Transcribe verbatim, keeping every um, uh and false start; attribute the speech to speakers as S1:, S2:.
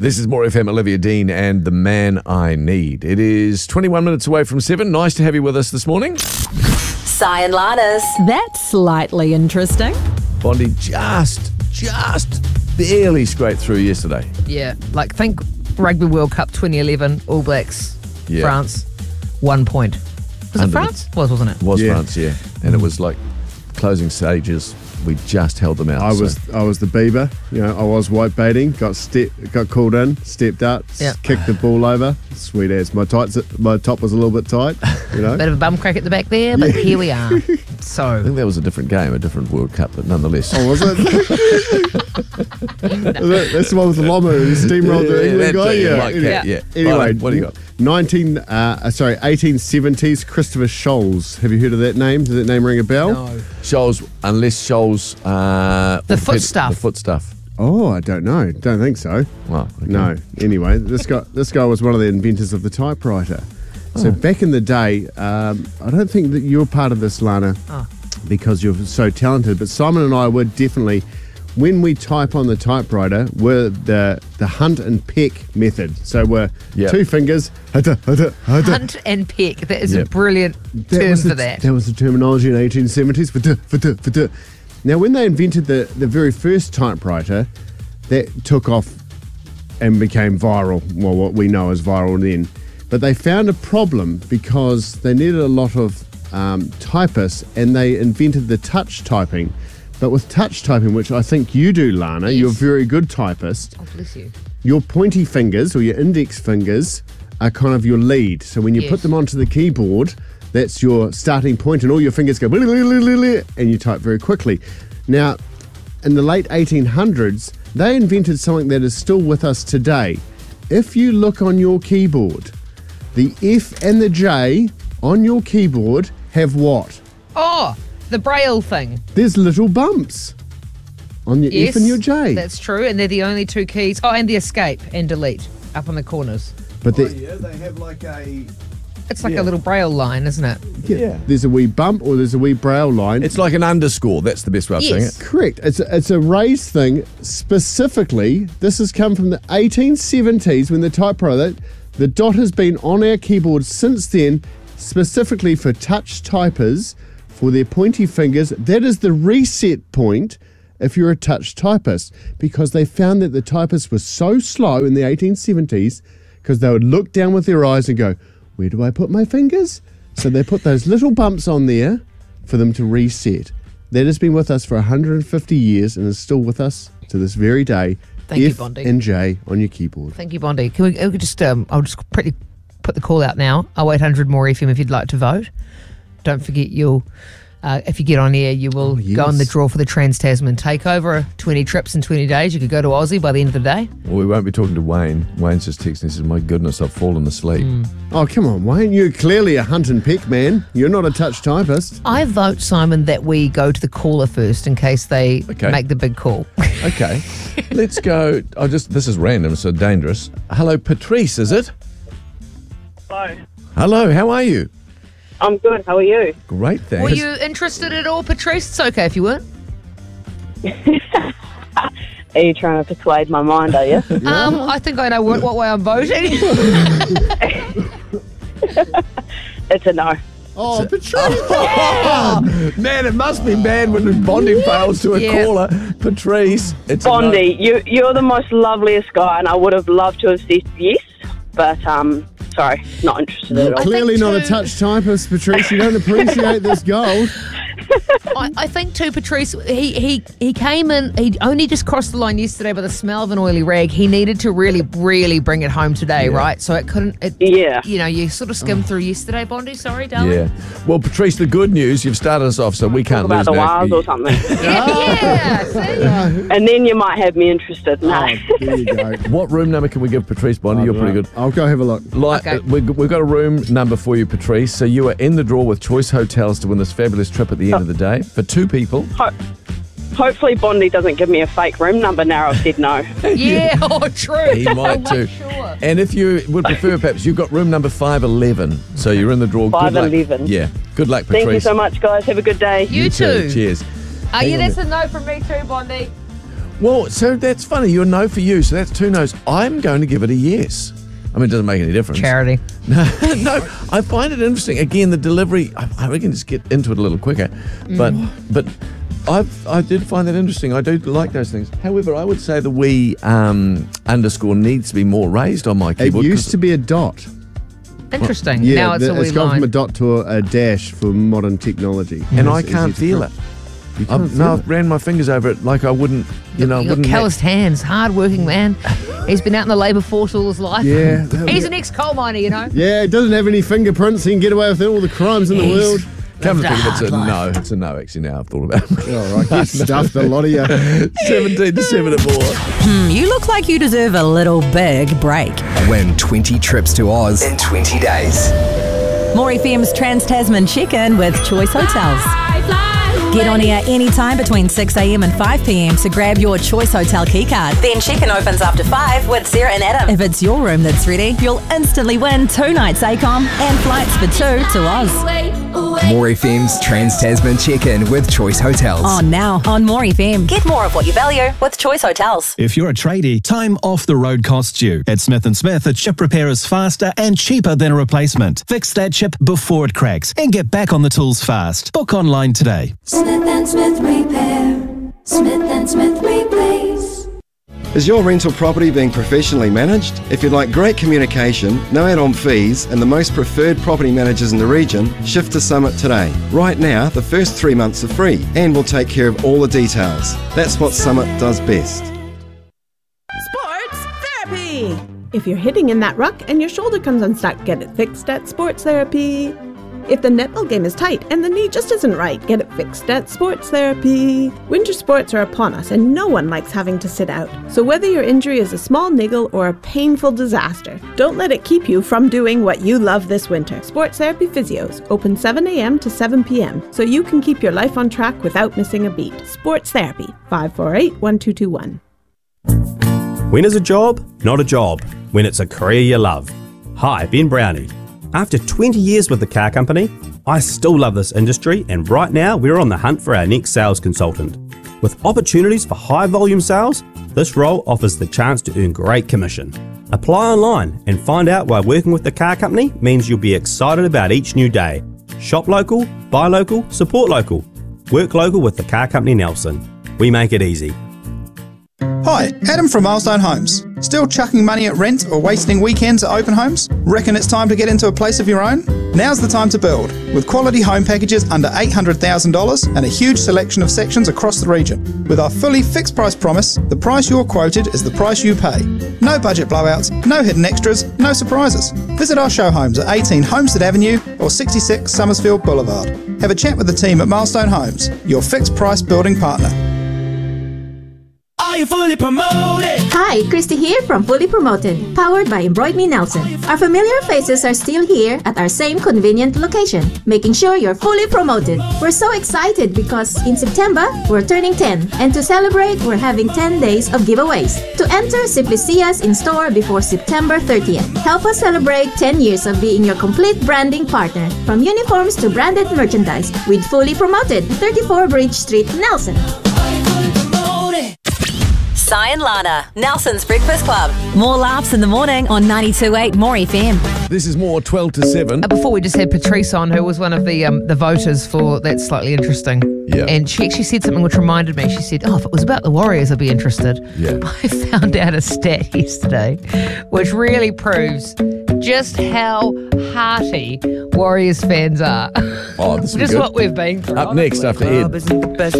S1: This is More F M, Olivia Dean and The Man I Need. It is twenty-one minutes away from seven. Nice to have you with us this morning.
S2: Si and Lana's.
S3: That's slightly interesting.
S1: Bondi just, just barely scraped through yesterday.
S4: Yeah, like think Rugby World Cup twenty eleven, All Blacks,
S1: Yeah.
S4: France, one point. Was
S1: Under
S4: it France? Was, wasn't it?
S1: Was
S5: Yeah.
S1: France, yeah. And it was like closing stages. We just held them out.
S5: I
S1: so-
S5: was I was the Bieber, you know, I was white baiting, got step, got called in, stepped out, s-
S4: Yeah.
S5: kicked the ball over. Sweet as. My tights, my top was a little bit tight, you know.
S4: Bit of a bum crack at the back there, but here we are.
S1: I
S4: So,
S1: think that was a different game, a different World Cup, but nonetheless.
S5: Oh, was it? That- That's the one with the llama who steamrolled the
S1: Yeah,
S5: England
S1: that's
S5: guy.
S1: it,
S5: Yeah.
S1: Mike Cat, yeah.
S5: Anyway,
S1: Right, what do you got?
S5: Nineteen, uh, sorry, eighteen seventies. Christopher Scholes. Have you heard of that name? Does that name ring a bell?
S4: no.
S1: Shoals, unless Shoals. Uh,
S4: The
S1: orthopedic-
S4: foot stuff.
S1: The foot stuff.
S5: Oh, I don't know. Don't think so.
S1: Well, okay.
S5: No. Anyway, this guy this guy was one of the inventors of the typewriter. So
S1: Oh.
S5: back in the day, um, I don't think that you're part of this, Lana,
S4: Oh.
S5: because you're so talented. But Simon and I were definitely, when we type on the typewriter, we're the the hunt and peck method. So we're
S1: Yep.
S5: two fingers. Hutta, hutta, hutta.
S4: Hunt and peck. That is
S1: Yep.
S4: a brilliant term
S5: was
S4: for
S5: the,
S4: that.
S5: That was the terminology in the eighteen seventies. Vada, vada, vada. Now, when they invented the, the very first typewriter, that took off and became viral, well, what we know as viral then. But they found a problem because they needed a lot of um, typists, and they invented the touch typing. But with touch typing, which I think you do, Lana,
S4: Yes.
S5: you're a very good typist,
S4: Oh, bless you.
S5: your pointy fingers or your index fingers are kind of your lead. So when you
S4: Yes.
S5: put them onto the keyboard, that's your starting point, and all your fingers go and you type very quickly. Now, in the late eighteen hundreds, they invented something that is still with us today. If you look on your keyboard, the F and the J on your keyboard have what?
S4: Oh, the Braille thing.
S5: There's little bumps on your
S4: Yes,
S5: F and your J.
S4: that's true. And they're the only two keys. Oh, and the escape and delete up on the corners.
S5: but the,
S1: yeah, they have like a.
S4: It's like
S1: Yeah.
S4: a little Braille line, isn't it?
S1: Yeah.
S5: there's a wee bump or there's a wee braille line.
S1: It's like an underscore. That's the best way of saying
S4: Yes.
S1: it.
S5: Correct. It's a, it's a raised thing. Specifically, this has come from the eighteen seventies when the typewriter, the dot has been on our keyboard since then, specifically for touch typers, for their pointy fingers. That is the reset point if you're a touch typist, because they found that the typists were so slow in the eighteen seventies because they would look down with their eyes and go, where do I put my fingers? So they put those little bumps on there for them to reset. That has been with us for one hundred fifty years and is still with us to this very day.
S4: Thank you,
S5: F
S4: Bondi.
S5: and J on your keyboard.
S4: Thank you, Bondi. Can we, we could just, um, I'll just pretty put the call out now. oh eight hundred more F M if you'd like to vote. Don't forget you'll, uh, if you get on air, you will
S5: Oh, yes.
S4: go in the draw for the Trans-Tasman Takeover. twenty trips in twenty days. You could go to Aussie by the end of the day.
S1: Well, we won't be talking to Wayne. Wayne's just texting. He says, my goodness, I've fallen asleep.
S5: Oh, come on, Wayne. You're clearly a hunt and peck man. You're not a touch typist.
S4: I vote, Simon, that we go to the caller first in case they
S1: Okay.
S4: make the big call.
S1: Okay. Let's go. I just, this is random, so dangerous. Hello, Patrice, is it?
S6: Hello.
S1: Hello, how are you?
S6: I'm good. How are you?
S1: Great, thanks.
S4: Were you interested at all, Patrice? It's okay if you weren't.
S6: Are you trying to persuade my mind, are you?
S4: Um, I think I know what, what way I'm voting.
S6: It's a no.
S5: Oh, Patrice.
S1: Oh, man, it must be bad when Bondi fails to a
S4: Yeah.
S1: caller. Patrice, it's a no.
S6: Bondi, you, you're the most loveliest guy, and I would have loved to have said yes, but um, sorry, not interested at
S5: You're
S6: all.
S5: clearly
S4: think
S5: not a
S4: too-
S5: touch typist, Patrice. You don't appreciate this gold.
S4: I, I think too, Patrice. He he he came in. He only just crossed the line yesterday by the smell of an oily rag. He needed to really, really bring it home today, right? So it couldn't. It,
S6: Yeah.
S4: You know, you sort of skimmed through yesterday, Bondi. Sorry, darling.
S1: Yeah. Well, Patrice, the good news, you've started us off, so we can't
S6: Talk about
S1: lose
S6: the
S1: now.
S6: wires or something.
S4: Yeah. yeah see?
S6: And then you might have me interested. No.
S5: Oh, there you go.
S1: What room number can we give Patrice, Bondi? You're pretty good.
S5: I'll go have a look.
S1: Like,
S4: Okay.
S1: uh, we, we've got a room number for you, Patrice. So you are in the draw with Choice Hotels to win this fabulous trip at the end of the day for two people.
S6: Ho- Hopefully Bondi doesn't give me a fake room number now I've said no.
S4: Yeah. Oh, true.
S1: He might
S4: I'll
S1: too.
S4: make Sure.
S1: And if you would prefer, perhaps you've got room number five eleven. So you're in the draw. Good luck.
S6: five eleven.
S1: Yeah. Good luck, Patrice.
S6: Thank you so much, guys. Have a good day.
S4: You, too.
S1: Cheers.
S4: Uh,
S1: Hang
S4: yeah,
S1: on
S4: that's
S1: there.
S4: a no from me too, Bondi.
S1: Well, so that's funny. You're no for you, so that's two no's. I'm going to give it a yes. I mean, it doesn't make any difference.
S4: Charity.
S1: No, no, I find it interesting. Again, the delivery, I, I reckon just get into it a little quicker. But
S4: Mm.
S1: but I've, I did find that interesting. I do like those things. However, I would say the wee um, underscore needs to be more raised on my
S5: It
S1: keyboard.
S5: used
S1: 'cause-
S5: to be a dot.
S4: Interesting.
S5: Yeah,
S4: now it's
S5: the-
S4: a wee
S5: it's gone
S4: line.
S5: from a dot to a, a dash for modern technology.
S1: and I
S5: It's
S1: can't
S5: easy to
S1: feel
S5: print.
S1: it.
S5: You can't
S1: I've,
S5: feel
S1: no,
S5: it.
S1: I've ran my fingers over it like I wouldn't, you know, I
S4: You've got
S1: wouldn't. ha-
S4: calloused hands, hard-working man. He's been out in the labour force all his life.
S5: Yeah.
S4: He's an ex-coal miner, you know.
S5: Yeah, it doesn't have any fingerprints. He can get away with all the crimes in the
S4: Yes.
S5: world.
S1: Come to
S4: Lived a
S1: think of it, it's a
S4: hard
S1: no. It's a no, actually, now I've thought about it.
S5: All right, get stuffed, a lot of you.
S1: seventeen to seven at more.
S3: Hmm, you look like you deserve a little big break.
S7: Win twenty trips to Oz in twenty days.
S3: More F M's Trans-Tasman Check-In with Choice Hotels. Get on air anytime between six a.m. and five p.m. to grab your Choice Hotel keycard.
S2: Then check-in opens after five with Sarah and Adam.
S3: If it's your room that's ready, you'll instantly win two nights A COM and flights for two to Oz.
S7: More F M's Trans-Tasman Check-In with Choice Hotels.
S3: On now on More F M.
S2: Get more of what you value with Choice Hotels.
S8: If you're a tradie, time off the road costs you. At Smith and Smith, a chip repair is faster and cheaper than a replacement. Fix that chip before it cracks and get back on the tools fast. Book online today.
S9: Smith and Smith Repair. Smith and Smith Replace.
S10: Is your rental property being professionally managed? If you'd like great communication, no add-on fees, and the most preferred property managers in the region, shift to Summit today. Right now, the first three months are free, and we'll take care of all the details. That's what Summit does best.
S11: Sports Therapy! If you're hitting in that ruck and your shoulder comes unstuck, get it fixed at Sports Therapy. If the netball game is tight and the knee just isn't right, get it fixed at Sports Therapy. Winter sports are upon us and no one likes having to sit out. So whether your injury is a small niggle or a painful disaster, don't let it keep you from doing what you love this winter. Sports Therapy Physios, open seven a.m. to seven p.m. so you can keep your life on track without missing a beat. Sports Therapy, five four eight, one two two one.
S12: When is a job not a job? When it's a career you love. Hi, Ben Brownie. After twenty years with the car company, I still love this industry, and right now we're on the hunt for our next sales consultant. With opportunities for high volume sales, this role offers the chance to earn great commission. Apply online and find out why working with the car company means you'll be excited about each new day. Shop local, buy local, support local. Work local with the car company Nelson. We make it easy.
S13: Hi, Adam from Milestone Homes. Still chucking money at rent or wasting weekends at open homes? Reckon it's time to get into a place of your own? Now's the time to build, with quality home packages under eight hundred thousand dollars and a huge selection of sections across the region. With our fully fixed price promise, the price you're quoted is the price you pay. No budget blowouts, no hidden extras, no surprises. Visit our show homes at eighteen Homestead Avenue or sixty-six Summersfield Boulevard. Have a chat with the team at Milestone Homes, your fixed price building partner.
S14: Are you fully promoted?
S15: Hi, Christy here from Fully Promoted, powered by Embroid Me Nelson. Our familiar faces are still here at our same convenient location, making sure you're fully promoted. We're so excited because in September, we're turning ten, and to celebrate, we're having ten days of giveaways. To enter, simply see us in store before September thirtieth. Help us celebrate ten years of being your complete branding partner, from uniforms to branded merchandise, with Fully Promoted, thirty-four Bridge Street, Nelson.
S2: Sai and Lana, Nelson's Breakfast Club.
S3: More laughs in the morning on ninety-two point eight More F M.
S1: This is more twelve to seven.
S4: Uh, before we just had Patrice on, who was one of the um, the voters for That's Slightly Interesting.
S1: Yeah.
S4: And she actually said something which reminded me. She said, oh, if it was about the Warriors, I'd be interested.
S1: Yeah.
S4: I found out a stat yesterday which really proves just how hearty Warriors fans are.
S1: Oh, this will be
S4: Just
S1: good.
S4: what we've been through.
S1: Up next after Ed.